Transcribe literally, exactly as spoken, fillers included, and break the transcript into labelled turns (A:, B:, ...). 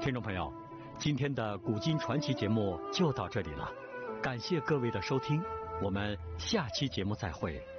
A: 听众朋友，今天的古今传奇节目就到这里了，感谢各位的收听，我们下期节目再会。